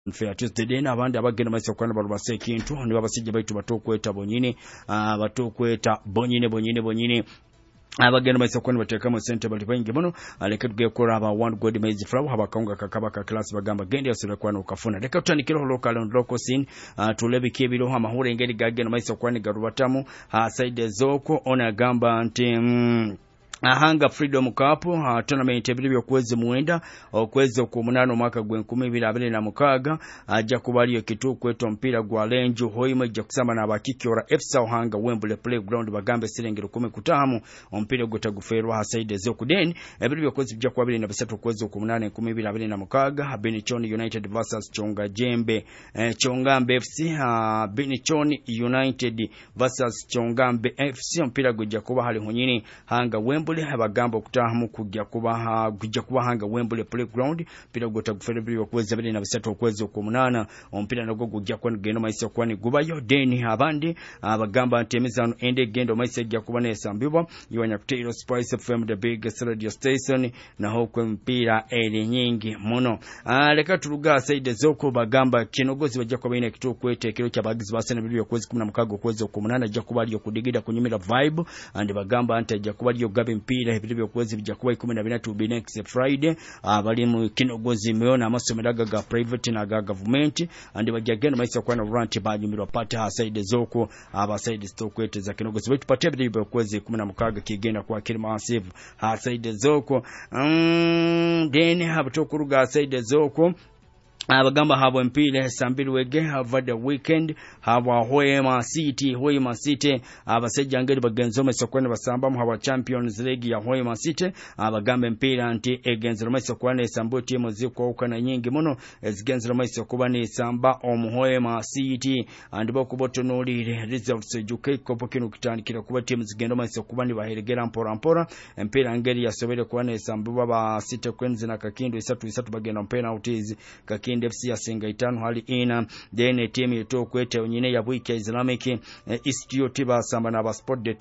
Fair Tuesday day n'abandi abagenda maiso kwana balubase kintu ne babasijja baitu batokweta bonyine batokweta bonyine abagenda maiso kwana batekamo sente bali bayingi muno aleke tugekora aba one god maize flower abakanga kakabaka class bagamba gende yasira kwana ukafuna leka tutandikira local scene tulebike ebiro amahura engeri gagenda maiso kwana garubatamu side zoko ona gamba nti ahanga Freedom Cup tournament ebiribyo kwezi muwenda okwezi okumunano mwaka gwe 2026 ajja kubaliyo kitu kweto mpira gwa Lenju Hoima ajja kusamba na abakikyora FC Ohanga Wembley Playground bagambe sirengero 10 kutamu ompira gutaguferwa hasaide zokuden ebiribyo kwezi bijja kwa 23 kwezi okumunano 2026 Benichoni United versus Chonga Jembe Chongambe FC Benichoni United versus Chongambe FC ompira gujja kuba hali hunyini hanga Wembley abagamba okutahamu kujja kuba hanga Wembley Playground pira gota guferebyo kwezi 23 okwezi okumunana ompira nago gujja kwengeno maiso kwani gubayo deni abandi abagamba ntemezano ende gendo maiso gya kuba nesambibwa yawanya kutero Spice FM the biggest radio station na hokwe mpira eri nyingi muno leka tuluga side zoko bagamba kinogozi bajja kwa baina kitu kwetekero kya bagizi basene bibyo kwezi 16 okwezi okumunana ajja kuba aliyo kudigida kunyumira vibe and bagamba ante ajja kuba aliyo gabe mpira ebiribyo kwezi bijja kuba 13 next Friday abali mu kinogozi meona amasomero ga private na ga government and bajja genda maiso kwa na rant banyumirwa pata side zoko aba side stokwete za kinogozi bwe tupate ebiribyo kwezi 16 kigenda kwa kiri massive side zoko then habatokuruga side zoko abagamba habo mpira sambiri wege have the weekend habo Hoima City abasejja ngeri bagenzoma sokwane basamba mu haba Champions League ya Hoima City abagambe mpira anti egenzoma sokwane sambo timu ziko ukana nyingi muno ezigenzoma sokubani samba Hoima City andibo kubotonolire results juke kopo kinu kitandikira kuba timu zigendoma sokubani baheregera mpora mpira ngeri yasobere kwane sambo baba City kwenzi na kakindu 3 bagenda penalties Kakinde FC yasenga 5 hali ina then team yeto kwete onyine ya Bwika Islamic Institute basamba na ba sport